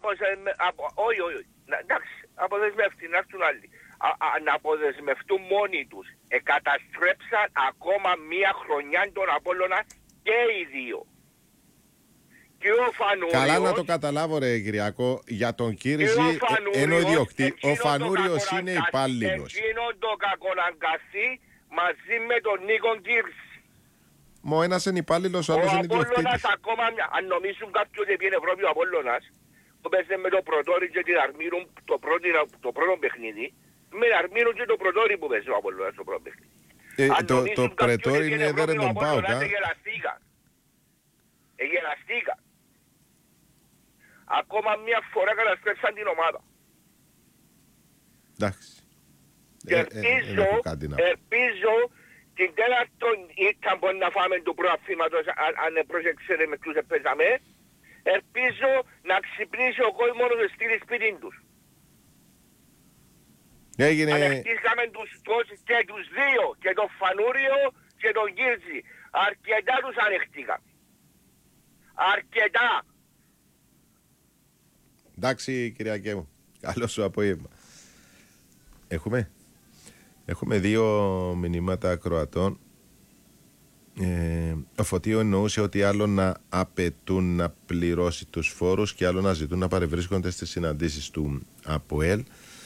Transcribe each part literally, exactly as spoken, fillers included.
όχι, όχι, εντάξει, αποδεσμεύτηκαν, να έρθουν άλλοι. Α, α, να αποδεσμευτούν μόνοι τους. Εκαταστρέψαν ακόμα μία χρονιά τον Απόλλωνα και οι δύο. Και ο Φανούριος... Καλά να το καταλάβω ρε Κυριακό, για τον Κύριση ενώ ιδιοκτή, ο Φανούριος είναι υπάλληλος. Εκείνον το κακοναγκαστή μαζί με τον Νίκον Κύρση. Μα ένας είναι υπάλληλος, ο άλλος είναι ιδιοκτήτης. Ο Απόλλωνας ακόμα, αν νομίζουν κάποιοι ότι πήγαινε Ευρώπη ο Απόλλωνας, που παίζε με το Πρωτόρι και την Αρμύρουν το πρώτο, το πρώτο παιχνίδι, με Αρμύρουν και το Πρωτόρι που παίζει ο Απόλλωνας το πρώτο παιχνίδι. Ε, το το Πρωτόρι είναι έδερε τον Πάοκα. Εγελαστήκα. Ακόμα μια φορά καταστρέψαν την ομάδα. Εντάξει. Και ελπίζω, ελπίζω την τέταρτον ήττα που να φάμε του προαθήματος, αν πρόσεξετε με τους επέζαμε, ελπίζω να ξυπνήσει ο κόσμος να στείλει σπίτι τους. Έγινε... Ανεχτήκαμε τους, τους, και τους δύο, και τον Φανούριο και τον Κύρτζη. Αρκετά τους ανεχτήκαμε. Αρκετά. Εντάξει Κυριακέ μου, καλό σου απόγευμα. Έχουμε Έχουμε δύο μηνύματα ακροατών. ε, Ο Φωτίου εννοούσε ότι άλλο να απαιτούν να πληρώσει τους φόρους και άλλο να ζητούν να παρευρίσκονται στις συναντήσεις του ΑΠΟΕΛ.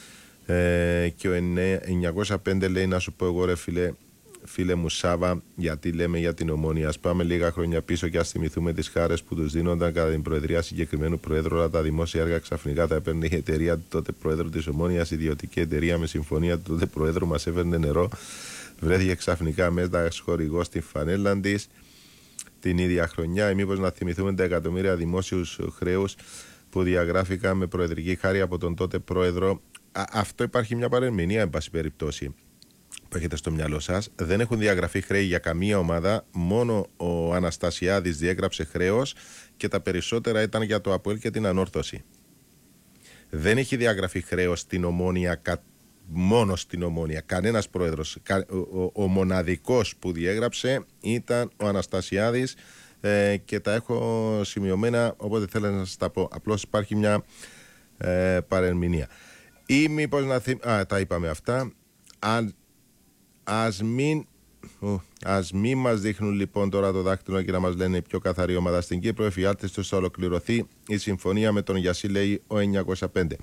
ε, Και ο εννιακόσια πέντε λέει να σου πω εγώ ρε φίλε Φίλε μου Σάβα, γιατί λέμε για την Ομόνια. Ας πάμε λίγα χρόνια πίσω και ας θυμηθούμε τις χάρες που τους δίνονταν κατά την προεδρία συγκεκριμένου προέδρου. Αλλά τα δημόσια έργα ξαφνικά τα έπαιρνε η εταιρεία του τότε προέδρου της Ομόνιας. Η ιδιωτική εταιρεία με συμφωνία του τότε προέδρου μας έφερνε νερό. Βρέθηκε ξαφνικά μέσα χορηγό στην φανέλα της την ίδια χρονιά. Ή μήπως να θυμηθούμε τα εκατομμύρια δημόσιους χρέους που διαγράφηκαν με προεδρική χάρη από τον τότε πρόεδρο. Α, αυτό υπάρχει μια παρερμηνία, εν πάση περιπτώσει, που έχετε στο μυαλό σας. Δεν έχουν διαγραφεί χρέη για καμία ομάδα. Μόνο ο Αναστασιάδης διέγραψε χρέος και τα περισσότερα ήταν για το ΑΠΟΕΛ και την Ανόρθωση. Δεν έχει διαγραφεί χρέος στην Ομόνια, κα... μόνο στην Ομόνια. Κανένας πρόεδρος. Ο, ο, ο μοναδικός που διέγραψε ήταν ο Αναστασιάδης ε, και τα έχω σημειωμένα, οπότε θέλω να σας τα πω. Απλώς υπάρχει μια ε, παρερμηνία. Ή μήπως να θυμ... Α, τα είπαμε αυτά. Αν Ας μην, ας μην μας δείχνουν λοιπόν τώρα το δάχτυλο και να μας λένε η πιο καθαρή ομάδα στην Κύπρο. Εφιάλτης τους θα ολοκληρωθεί η συμφωνία με τον Γιασί, λέει ο εννιακόσια πέντε.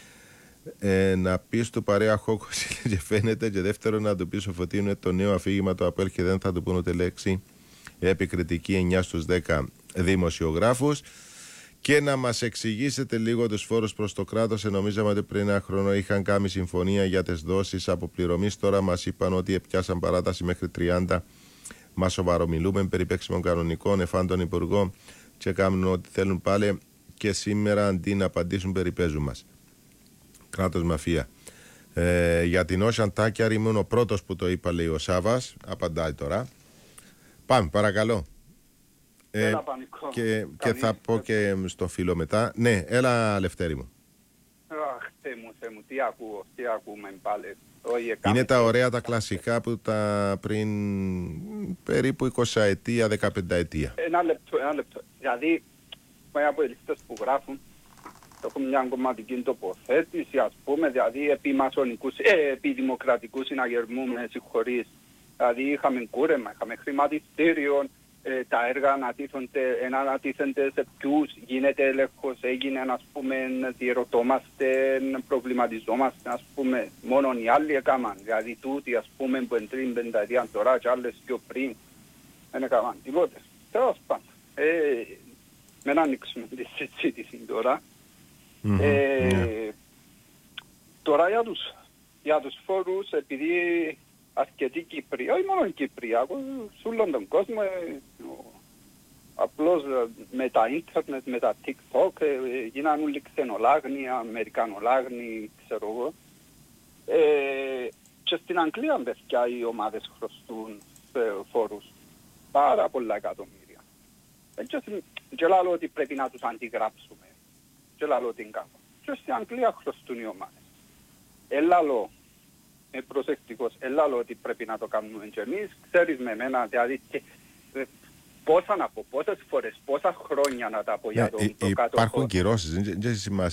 Ε, να πεις του παρέα Χόκο και φαίνεται, και δεύτερον να του πεις ο Φωτίου είναι το νέο αφήγημα του ΑΠΕΛ και δεν θα του πούνε ούτε λέξη επικριτική εννιά στους δέκα δημοσιογράφους. Και να μας εξηγήσετε λίγο τους φόρους προς το κράτος. Νομίζαμε ότι πριν ένα χρόνο είχαν κάνει συμφωνία για τις δόσεις αποπληρωμής. Τώρα μας είπαν ότι επιάσαν παράταση μέχρι τριάντα. Μας σοβαρομιλούμε περί παίξιμων κανονικών, εφάν τον Υπουργό και κάνουν ό,τι θέλουν πάλι. Και σήμερα αντί να απαντήσουν περιπέζουν μας. Κράτος μαφία. Ε, για την Ocean Τάκιαρ ήμουν ο πρώτος που το είπα, λέει ο Σάβας. Απαντάει τώρα. Πάμε, παρακαλώ. Ε, έλα, και, και θα πω και στο φίλο μετά. Ναι, έλα Λευτέρη μου. Αχ, Θεέ μου, Θεέ μου, τι ακούω, τι ακούμε πάλι. Είναι τα ωραία τα κλασικά που τα πριν περίπου είκοσι ετία, δεκαπέντε ετία. Ένα λεπτό, ένα λεπτό. Δηλαδή, με από ελίστες που γράφουν, έχουν μια κομματική τοποθέτηση, ας πούμε, δηλαδή επί μασονικούς, ε, επί δημοκρατικού συναγερμού, με συγχωρείς. Δηλαδή είχαμε κούρεμα, είχαμε χρηματιστήριο, ε, τα έργα ανατίθενται, ανατίθενται σε ποιους, γίνεται έλεγχος, έγινε, ας πούμε, διερωτόμαστε, προβληματιζόμαστε, ας πούμε, μόνον οι άλλοι έκαναν, δηλαδή τούτοι, ας πούμε, που εντρήν πενταετία τώρα και άλλες πιο πριν, δεν έκαναν τίποτε. Τέλος πάντων, ε, μην ανοίξουμε τη συζήτηση τώρα. Mm-hmm. Ε, yeah. Τώρα για τους, για τους φόρους, επειδή αρκετοί Κύπροι, όχι μόνο οι Κύπροι, σε όλον τον κόσμο, ε, απλώς με τα ίντερνετ, με τα TikTok, ε, γίνανε όλοι ξενολάγνοι, αμερικανολάγνοι, ξέρω εγώ. Ε, και στην Αγγλία, παιδιά, οι ομάδες χρωστούν φόρους πάρα πολλά εκατομμύρια. Ε, και, και λέω ότι πρέπει να τους αντιγράψουμε. Και λέω ότι είναι κάπου. Και στην Αγγλία χρωστούν οι ομάδες. Έλα λέω, ε, προσεκτικός, έλα λέω ότι πρέπει να το κάνουμε και εμείς. Ξέρεις με εμένα, δηλαδή, και, ε, πόσα να πω, πόσες φορές, πόσα χρόνια να τα πω για το, yeah, το κάτω. Υπάρχουν κυρώσεις, δεν έχει σημασία.